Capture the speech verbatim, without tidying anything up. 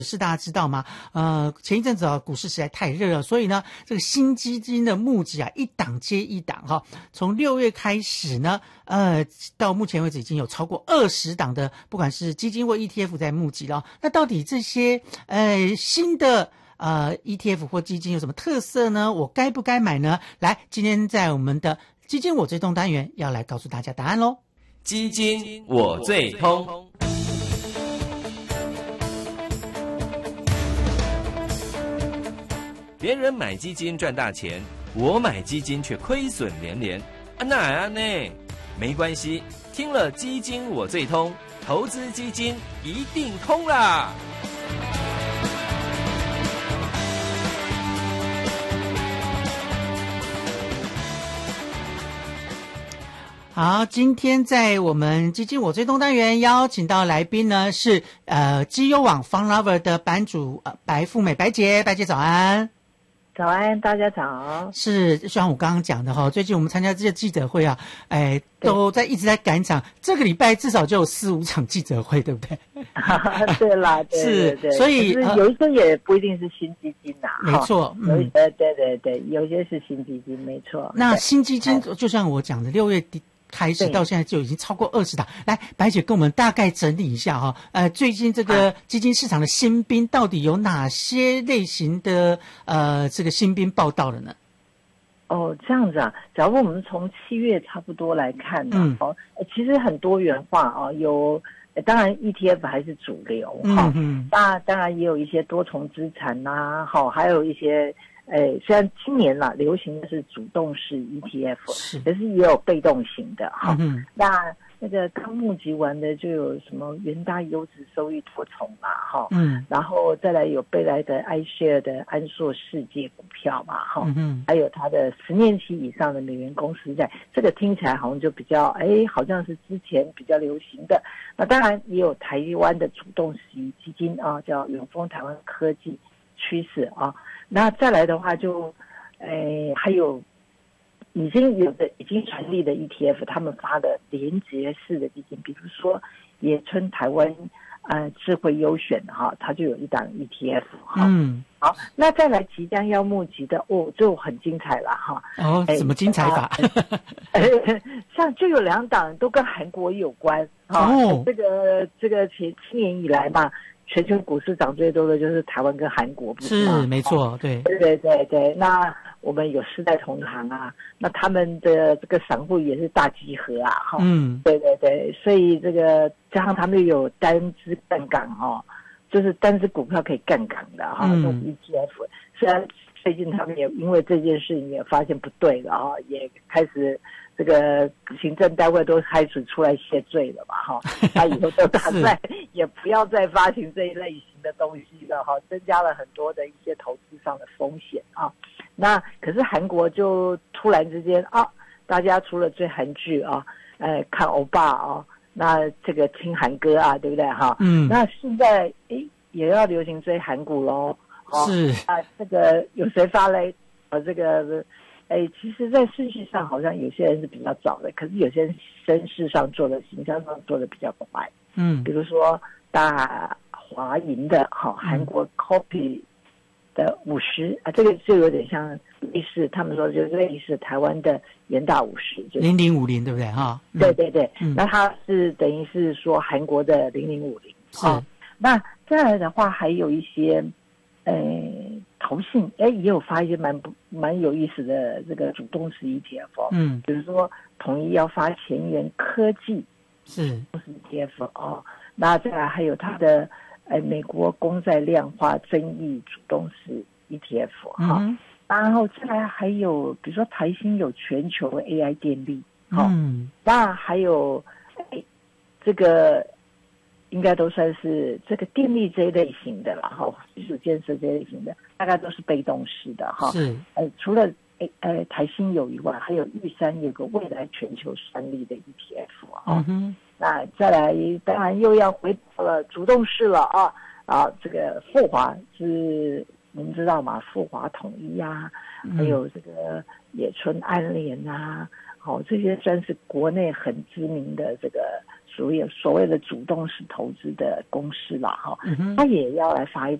是大家知道吗？呃，前一阵子啊，股市实在太热了，所以呢，这个新基金的募集啊，一档接一档哈。从六月开始呢，呃，到目前为止已经有超过二十档的，不管是基金或 E T F 在募集了。那到底这些呃新的呃 E T F 或基金有什么特色呢？我该不该买呢？来，今天在我们的基金我最通单元要来告诉大家答案咯。 基金我最通。别人买基金赚大钱，我买基金却亏损连连。啊那啊呢？没关系，听了基金我最通，投资基金一定通啦！ 好，今天在我们基金我最通单元邀请到来宾呢是呃基优网 FundLover 的版主呃白富美，白姐，白姐早安。 早安，大家早。是， 就像我刚刚讲的哈，最近我们参加这些记者会啊，哎，都在一直在赶场，这个礼拜至少就有四五场记者会，对不对？ 对啦，对对对， 是，所以有一些也不一定是新基金呐、 啊，没错， 嗯，有一些对对对，有些是新基金，没错。 那新基金就像我讲的，六月底开始到现在就已经超过二十档。来，白姐跟我们大概整理一下哈，呃，最近这个基金市场的新兵到底有哪些类型的呃这个新兵报道了呢？ 哦，这样子啊，假如我们从七月差不多来看呢、 嗯， 哦，其实很多元化啊，有当然 E T F 还是主流哈， 嗯， 那当然也有一些多重资产呐、啊，好，还有一些。诶，虽然今年啦流行的是主动式 E T F， 是， 可是也有被动型的哈、 嗯。 那那个刚募集完的就有什么元大优质收益多重嘛哈， 嗯， 然后再来有贝莱德 iShare 的安硕世界股票嘛哈， 嗯， 还有它的十年期以上的美元公司债，这个听起来好像就比较诶，好像是之前比较流行的。那当然也有台湾的主动式基金啊，叫永丰台湾科技趋势啊。那再来的话就，诶，还有已经有的已经成立的 E T F， 他们发的连结式的基金，比如说野村台湾呃智慧优选哈，它就有一档 E T F 哈。 嗯， 好，那再来即将要募集的哦，就很精彩了哈。 哦，怎么精彩法？ 像就有两档都跟韩国有关哈、 哦。 这个这个前七年以来嘛。全球股市涨最多的就是台湾跟韩国，不是吗？ 是没错，对， 对对对对。那我们有世代同行啊，那他们的这个散户也是大集合啊，哈， 嗯， 对对对，所以这个加上他们有单支杠杆哦，就是单支股票可以杠杆的哈，这种 E T F。虽然最近他们也因为这件事情也发现不对了啊，也开始。这个行政单位都开始出来谢罪了嘛，哈，他以后都打算也不要再发行这一类型的东西了，哈，增加了很多的一些投资上的风险啊。那可是韩国就突然之间啊，大家除了追韩剧啊，呃，看欧巴啊，那这个听韩歌啊，对不对哈？ 嗯， 那现在诶也要流行追韩股喽， 是啊，这个有谁发嘞？呃，这个。哎，其实，在顺序上好像有些人是比较早的，可是有些人声势上做的、形象上做的比较快。 嗯， 比如说大华银的哈，韩国 Copy 的五十啊，这个就有点像类似，他们说就类似台湾的元大五十，就零零五零，对不对哈？ 嗯、对对对， 嗯、 那它是等于是说韩国的零零五零。 啊， 那再来的话，还有一些，呃。投信哎也有发一些蛮不蛮有意思的这个主动式 E T F 哦， 嗯， 比如说统一要发前沿科技是 E T F 哦，那再来还有它的哎美国公债量化争议主动式 E T F 哈、 嗯， 然后再来还有比如说台新有全球 A I 电力， 嗯， 那还有哎这个。应该都算是这个电力这一类型的啦，哈，基础建设这一类型的，大概都是被动式的哈。 是， 呃，除了呃呃台新有以外，还有玉山有个未来全球三力的 E T F 啊。 嗯哼。 那再来，当然又要回到了主动式了啊啊，这个富华是我们知道嘛，富华统一啊，还有这个野村安联啊，好、哦，这些算是国内很知名的这个所谓所谓的主动式投资的公司了哈，他也要来发一